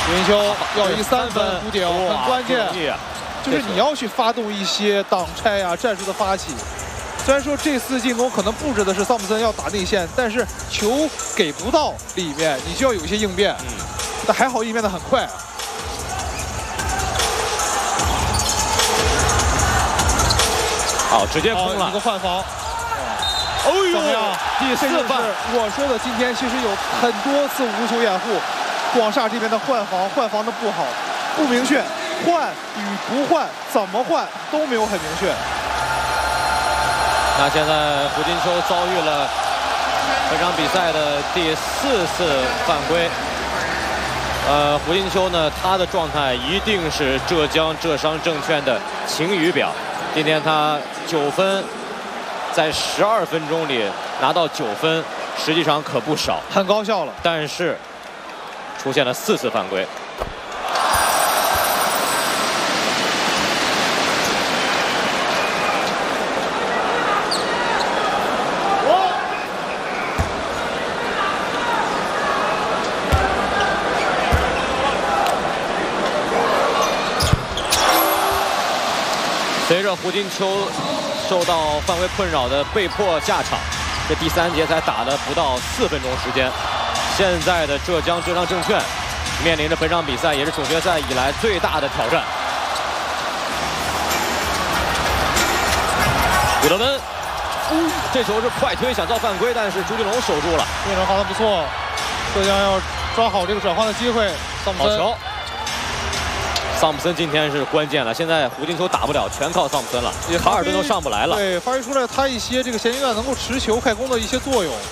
云秋要一3分弧顶，很关键，就是你要去发动一些挡拆啊战术的发起。虽然说这次进攻可能布置的是桑普森要打内线，但是球给不到里面，你就要有一些应变。但还好应变的很快。 好，直接空了一个换防。 哦呦， 怎么样？ 第4犯。 我说的今天其实有很多次无球掩护，广厦这边的换防的不好，不明确，换与不换，怎么换都没有很明确。 那现在胡金秋遭遇了本场比赛的第4次犯规。胡金秋呢，他的状态一定是浙商证券的晴雨表。今天他9分，在12分钟里拿到9分，实际上可不少， 很高效了。 但是出现了4次犯规。随着胡金秋受到犯规困扰的被迫下场，这第3节才打了不到4分钟时间。现在的浙商证券面临着本场比赛也是总决赛以来最大的挑战。古德温，这球是快推想造犯规，但是朱金龙守住了。 朱金龙防得不错，浙江要抓好这个转换的机会。桑普森， 好球！桑普森今天是关键了，现在胡金秋打不了，全靠桑普森了，卡尔顿都上不来了。 对，发挥出来他一些这个衔接段能够持球快攻的一些作用。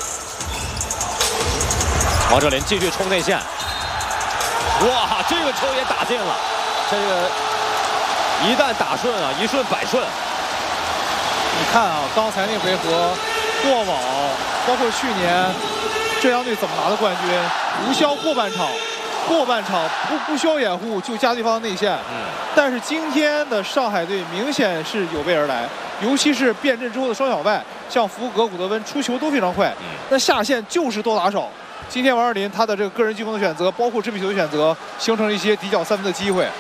王哲林继续冲内线，哇，这个球也打进了，这个一旦打顺啊，一顺百顺。 你看啊，刚才那回合，过往包括去年浙江队怎么拿的冠军，无消过半场不需要掩护就加对方的内线。但是今天的上海队明显是有备而来，尤其是变阵之后的双小外，像福格、古德温出球都非常快。那下线就是多打少。今天王哲林他的这个个人进攻的选择，包括支配球的选择，形成了一些底角3分的机会。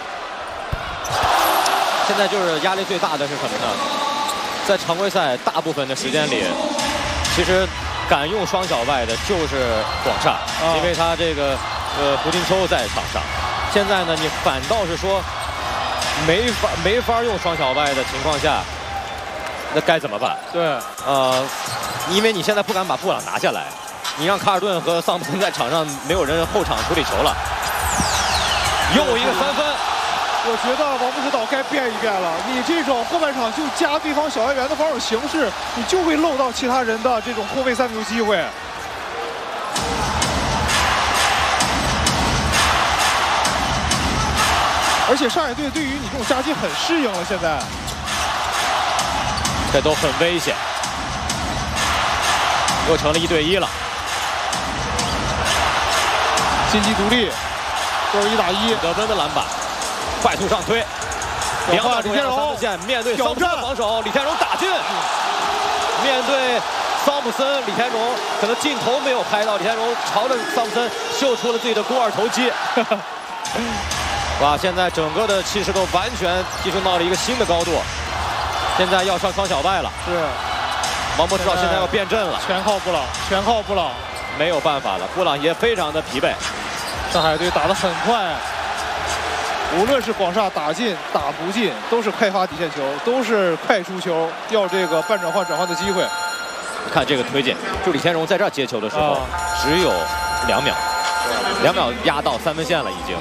现在就是压力最大的是什么呢？在常规赛大部分的时间里，其实敢用双小外的就是广厦，因为他这个胡金秋在场上。现在呢，你反倒是说没法用双小外的情况下，那该怎么办？ 对， 因为你现在不敢把布朗拿下来。你让卡尔顿和桑普森在场上，没有人后场处理球了。又一个3分， 我觉得王不指导该变一变了。你这种后半场就加对方小外援的防守形式，你就会漏到其他人的这种后卫3分球机会。而且上海队对于你这种夹击很适应了，现在这都很危险，又成了1对1了。 金鸡独立，都是1打1。 德温的篮板，快速上推，2码中央3分线，面对桑普森防守，李天荣打进。面对桑普森，李天荣可能镜头没有拍到，李天荣朝着桑普森秀出了自己的肱二头肌。哇，现在整个的气势都完全提升到了一个新的高度。现在要上双小外了。 是。 王博指导现在要变阵了。 全靠布朗，全靠布朗。 没有办法了，布朗也非常的疲惫。 上海队打得很快，无论是广厦打进打不进，都是快发底线球，都是快出球，要这个半转换转换的机会。 看这个推进，就李天荣在这儿接球的时候，只有2秒，2秒压到3分线了已经。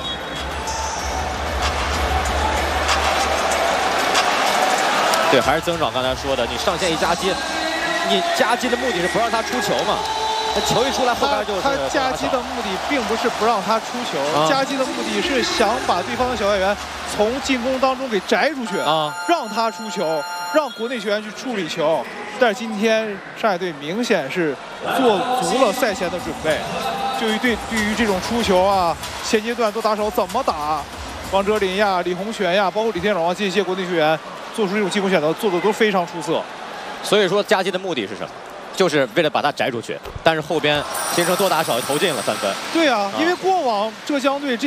对，还是曾长刚才说的，你上线一夹击，你夹击的目的是不让他出球嘛？那球一出来，后边就是他夹击的目的并不是不让他出球，夹击的目的是想把对方的小外援从进攻当中给摘出去，让他出球，让国内球员去处理球。但是今天上海队明显是做足了赛前的准备，对于这种出球啊、现阶段多打手怎么打，王哲林呀、李洪权呀，包括李天荣啊这些国内球员做出这种进攻选择，做的都非常出色。 所以说夹击的目的是什么？就是为了把他摘出去，但是后边形成多打少投进了3分。 对啊，因为过往浙江队